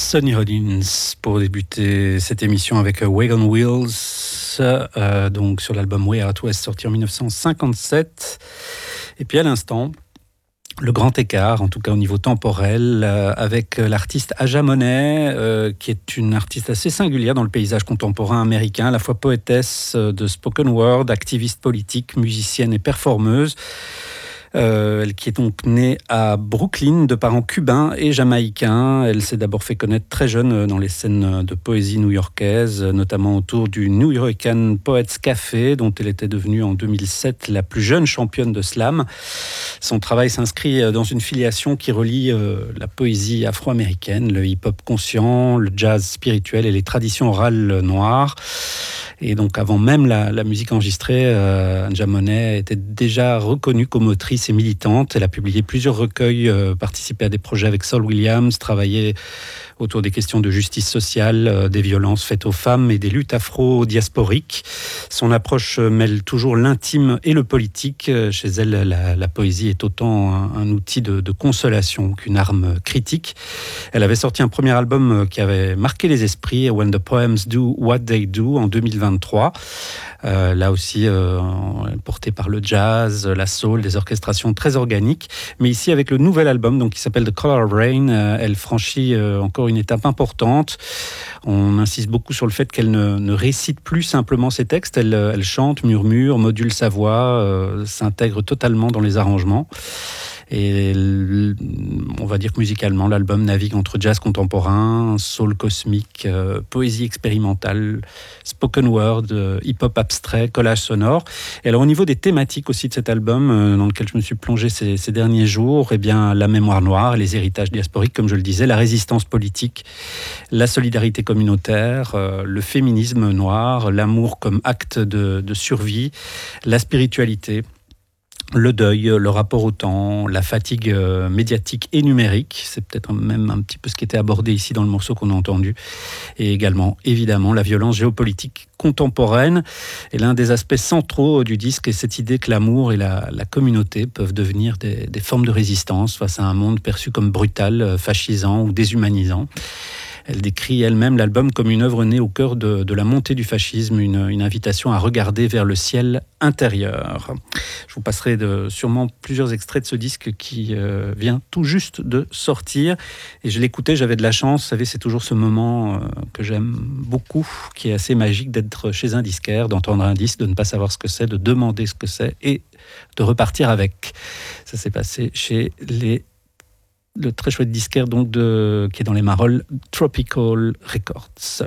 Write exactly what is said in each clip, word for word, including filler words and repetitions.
Sonny Rollins pour débuter cette émission avec Wagon Wheels, euh, donc sur l'album Way Out West sorti en dix-neuf cent cinquante-sept. Et puis à l'instant, le grand écart, en tout cas au niveau temporel, euh, avec l'artiste Aja Monet, euh, qui est une artiste assez singulière dans le paysage contemporain américain, à la fois poétesse de spoken word, activiste politique, musicienne et performeuse. Euh, elle qui est donc née à Brooklyn de parents cubains et jamaïcains. Elle s'est d'abord fait connaître très jeune dans les scènes de poésie new-yorkaises, notamment autour du New Yorkan Poets Café, dont elle était devenue en deux mille sept la plus jeune championne de slam. Son travail s'inscrit dans une filiation qui relie euh, la poésie afro-américaine, le hip-hop conscient, le jazz spirituel et les traditions orales noires. Et donc, avant même la, la musique enregistrée, euh, Aja Monet était déjà reconnue comme autrice et militante. Elle a publié plusieurs recueils, euh, participé à des projets avec Saul Williams, travaillé autour des questions de justice sociale, euh, des violences faites aux femmes et des luttes afro-diasporiques. Son approche mêle toujours l'intime et le politique. Chez elle, la, la poésie est autant un, un outil de, de consolation qu'une arme critique. Elle avait sorti un premier album qui avait marqué les esprits, When the Poems Do What They Do, en deux mille vingt-trois. Euh, là aussi, euh, porté par le jazz, la soul, des orchestrations très organiques. Mais ici, avec le nouvel album, donc, qui s'appelle The Color of Rain, euh, elle franchit euh, encore une étape importante. On insiste beaucoup sur le fait qu'elle ne, ne récite plus simplement ses textes. Elle, elle chante, murmure, module sa voix, euh, s'intègre totalement dans les arrangements. Et on va dire que musicalement, l'album navigue entre jazz contemporain, soul cosmique, euh, poésie expérimentale, spoken word, euh, hip-hop abstrait, collage sonore. Et alors au niveau des thématiques aussi de cet album, euh, dans lequel je me suis plongé ces, ces derniers jours, eh bien la mémoire noire, les héritages diasporiques, comme je le disais, la résistance politique, la solidarité communautaire, euh, le féminisme noir, l'amour comme acte de, de survie, la spiritualité, le deuil, le rapport au temps, la fatigue euh, médiatique et numérique, c'est peut-être même un petit peu ce qui était abordé ici dans le morceau qu'on a entendu, et également, évidemment, la violence géopolitique contemporaine. Et l'un des aspects centraux du disque est cette idée que l'amour et la, la communauté peuvent devenir des, des formes de résistance face à un monde perçu comme brutal, fascisant ou déshumanisant. Elle décrit elle-même l'album comme une œuvre née au cœur de, de la montée du fascisme, une, une invitation à regarder vers le ciel intérieur. Je vous passerai de, sûrement plusieurs extraits de ce disque qui euh, vient tout juste de sortir. Et je l'écoutais, j'avais de la chance. Vous savez, c'est toujours ce moment euh, que j'aime beaucoup, qui est assez magique d'être chez un disquaire, d'entendre un disque, de ne pas savoir ce que c'est, de demander ce que c'est et de repartir avec. Ça s'est passé chez les le très chouette disquaire donc de, qui est dans les Marolles, Tropical Records.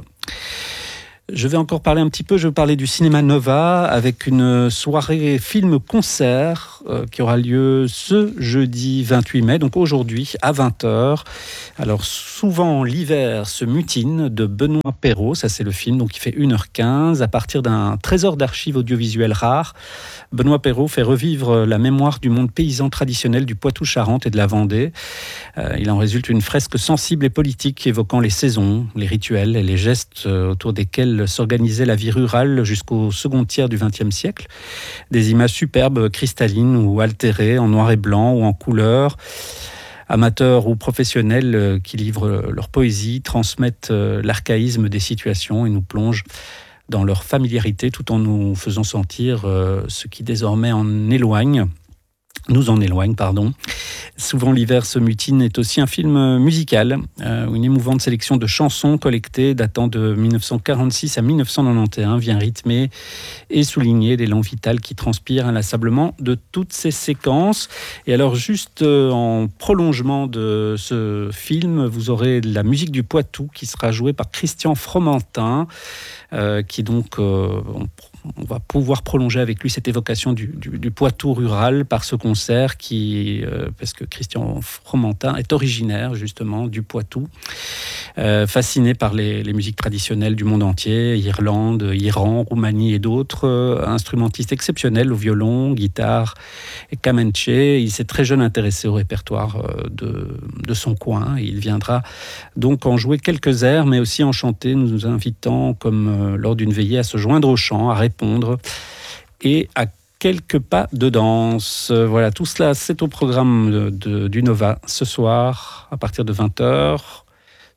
Je vais encore parler un petit peu, je vais parler du Cinéma Nova avec une soirée film-concert euh, qui aura lieu ce jeudi vingt-huit mai, donc aujourd'hui à vingt heures. Alors souvent l'hiver se mutine de Benoît Perrault, ça c'est le film, donc il fait une heure quinze. À partir d'un trésor d'archives audiovisuelles rares, Benoît Perrault fait revivre la mémoire du monde paysan traditionnel du Poitou-Charentes et de la Vendée. Euh, il en résulte une fresque sensible et politique évoquant les saisons, les rituels et les gestes euh, autour desquels s'organisait la vie rurale jusqu'au second tiers du vingtième siècle. Des images superbes, cristallines ou altérées, en noir et blanc ou en couleur. Amateurs ou professionnels qui livrent leur poésie, transmettent l'archaïsme des situations et nous plongent dans leur familiarité tout en nous faisant sentir ce qui désormais en éloigne. Nous en éloigne, pardon. Souvent l'hiver se mutine est aussi un film musical, euh, où une émouvante sélection de chansons collectées datant de dix-neuf cent quarante-six à dix-neuf cent quatre-vingt-onze vient rythmer et souligner l'élan vital qui transpire inlassablement de toutes ces séquences. Et alors juste euh, en prolongement de ce film, vous aurez la musique du Poitou qui sera jouée par Christian Fromentin, euh, qui donc... Euh, on, On va pouvoir prolonger avec lui cette évocation du, du, du Poitou rural par ce concert qui, euh, parce que Christian Fromentin est originaire justement du Poitou, euh, fasciné par les, les musiques traditionnelles du monde entier, Irlande, Iran, Roumanie et d'autres, euh, instrumentiste exceptionnel au violon, guitare et camanche. Il s'est très jeune intéressé au répertoire euh, de, de son coin. Il viendra donc en jouer quelques airs, mais aussi en chanter, nous invitant, comme euh, lors d'une veillée, à se joindre au chant, à répondre et à quelques pas de danse. Voilà, tout cela, c'est au programme de, de, du Nova ce soir, à partir de vingt heures,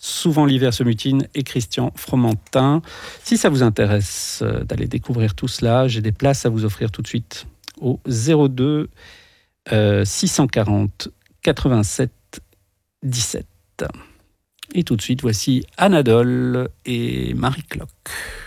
Souvent l'hiver se mutine et Christian Fromentin. Si ça vous intéresse d'aller découvrir tout cela, j'ai des places à vous offrir tout de suite au zéro deux euh, six cent quarante quatre-vingt-sept dix-sept. Et tout de suite, voici Anadole et Marie Clock.